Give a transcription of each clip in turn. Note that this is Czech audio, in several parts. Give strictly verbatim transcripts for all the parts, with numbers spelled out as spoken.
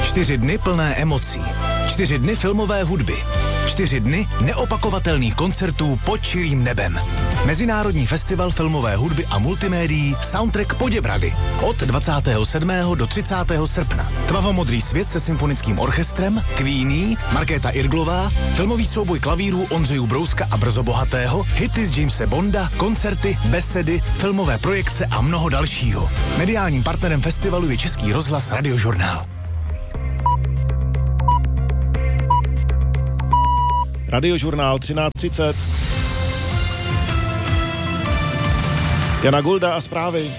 Čtyři dny plné emocí. Čtyři dny filmové hudby. Čtyři dny neopakovatelných koncertů pod čirým nebem. Mezinárodní festival filmové hudby a multimédií Soundtrack Poděbrady. Od dvacátého sedmého do třicátého srpna. Tmavomodrý svět se symfonickým orchestrem, Queenie, Markéta Irglová, filmový souboj klavírů Ondřejů Brouska a Brzo Bohatého, hity z Jamese Bonda, koncerty, besedy, filmové projekce a mnoho dalšího. Mediálním partnerem festivalu je Český rozhlas Radiožurnál. Radiožurnál třináct třicet. Jana Gulda a zprávy.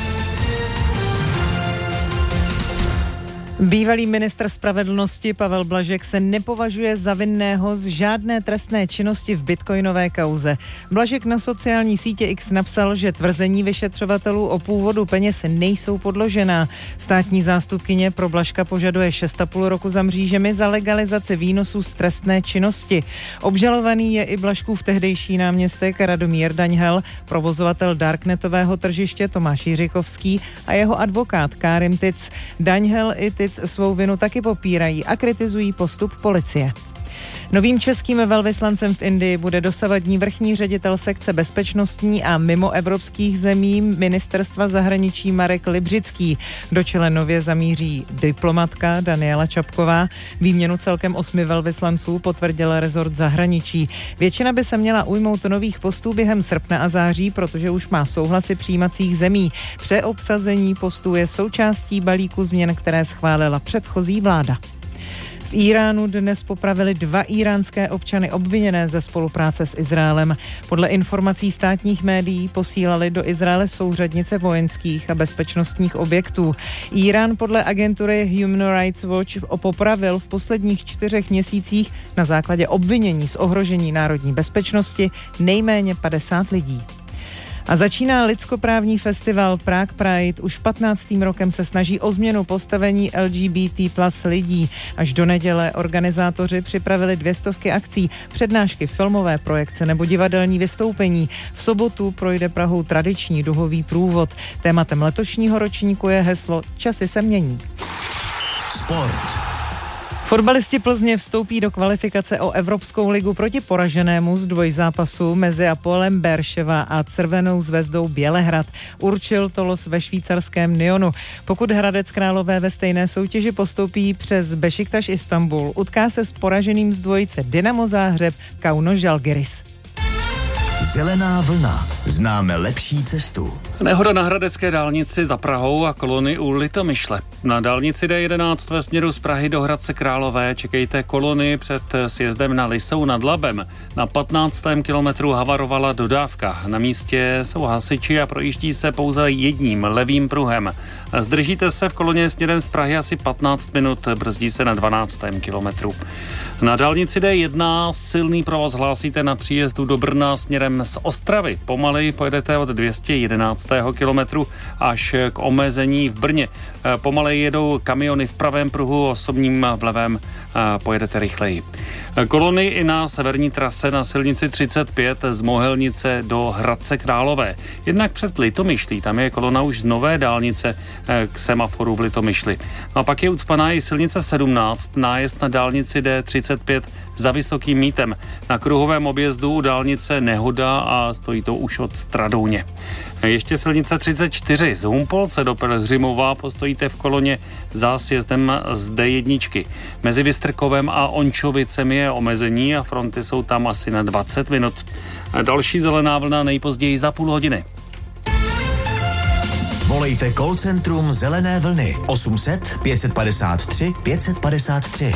Bývalý ministr spravedlnosti Pavel Blažek se nepovažuje za vinného z žádné trestné činnosti v bitcoinové kauze. Blažek na sociální sítě X napsal, že tvrzení vyšetřovatelů o původu peněz nejsou podložená. Státní zástupkyně pro Blažka požaduje šest a půl roku za mřížemi za legalizaci výnosů z trestné činnosti. Obžalovaný je i Blažkův tehdejší náměstek Radomír Daňhel, provozovatel darknetového tržiště Tomáš Jiřikovský a jeho advokát Kárim Tic. Daňhel i Tic svou vinu taky popírají a kritizují postup policie. Novým českým velvyslancem v Indii bude dosavadní vrchní ředitel sekce bezpečnostní a mimoevropských zemí ministerstva zahraničí Marek Libřický. Do čele nově zamíří diplomatka Daniela Čapková. Výměnu celkem osmi velvyslanců potvrdil rezort zahraničí. Většina by se měla ujmout nových postů během srpna a září, protože už má souhlasy přijímacích zemí. Přeobsazení postů je součástí balíku změn, které schválila předchozí vláda. V Íránu dnes popravili dva íránské občany obviněné ze spolupráce s Izraelem. Podle informací státních médií posílali do Izraele souřadnice vojenských a bezpečnostních objektů. Írán podle agentury Human Rights Watch popravil v posledních čtyřech měsících na základě obvinění z ohrožení národní bezpečnosti nejméně padesát lidí. A začíná lidskoprávní festival Prague Pride. Už patnáctým rokem se snaží o změnu postavení L G B T plus lidí. Až do neděle organizátoři připravili dvě stovky akcí, přednášky, filmové projekce nebo divadelní vystoupení. V sobotu projde Prahou tradiční duhový průvod. Tématem letošního ročníku je heslo Časy se mění. Sport. Fotbalisti Plzně vstoupí do kvalifikace o Evropskou ligu proti poraženému z dvojzápasu mezi Apolem Berševa a Crvenou zvezdou Bělehrad. Určil to los ve švýcarském Nyonu. Pokud Hradec Králové ve stejné soutěži postoupí přes Bešiktaš Istanbul, utká se s poraženým z dvojice Dynamo Záhřeb Kauno Žalgiris. Zelená vlna. Známe lepší cestu. Nehoda na hradecké dálnici za Prahou a kolony u Litomyšle. Na dálnici D jedenáct ve směru z Prahy do Hradce Králové čekejte kolony před sjezdem na Lisou nad Labem. Na patnáctém kilometru havarovala dodávka. Na místě jsou hasiči a projíždí se pouze jedním levým pruhem. Zdržíte se v koloně směrem z Prahy asi patnáct minut, brzdí se na dvanáctém kilometru. Na dálnici D jedna silný provoz hlásíte na příjezdu do Brna směrem z Ostravy. Pomaleji pojedete od dvě stě jedenáctého kilometru až k omezení v Brně. Pomaleji jedou kamiony v pravém pruhu, osobním v levém pojedete rychleji. Kolony i na severní trase na silnici třicet pět z Mohelnice do Hradce Králové. Jednak před Litomyšlí, tam je kolona už z nové dálnice k semaforu v Litomyšli. No a pak je ucpaná i silnice sedmnáct, nájezd na dálnici D třicet pět za Vysokým Mítem. Na kruhovém objezdu u dálnice nehoda a stojí to už od Stradouně. Ještě silnice třicet čtyři z Humpolce do Pelhřimova postojíte v koloně za sjezdem z D jedna. Mezi Vystrkovem a Ončovicemi je omezení a fronty jsou tam asi na dvacet minut. Další zelená vlna nejpozději za půl hodiny. Volejte call centrum Zelené vlny osm set pět padesát tři pět padesát tři.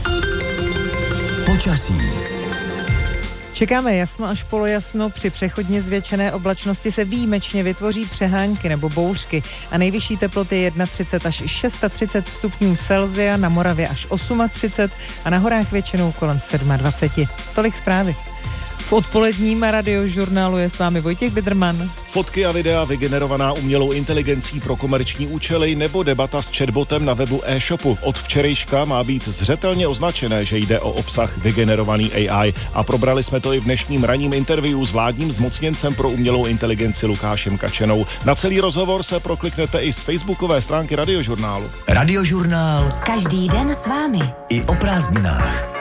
Počasí. Čekáme jasno až polojasno, při přechodně zvětšené oblačnosti se výjimečně vytvoří přehánky nebo bouřky a nejvyšší teploty třicet jedna až třicet šest stupňů Celsia, na Moravě až třicet osm a na horách většinou kolem dvacet sedm. Tolik zprávy. V odpoledním radiožurnálu je s vámi Vojtěch Bidrman. Fotky a videa vygenerovaná umělou inteligencí pro komerční účely nebo debata s chatbotem na webu e-shopu. Od včerejška má být zřetelně označené, že jde o obsah vygenerovaný A I. A probrali jsme to i v dnešním ranním interview s vládním zmocněncem pro umělou inteligenci Lukášem Kačenou. Na celý rozhovor se prokliknete i z facebookové stránky Radiožurnálu. Radiožurnál. Každý den s vámi. I o prázdninách.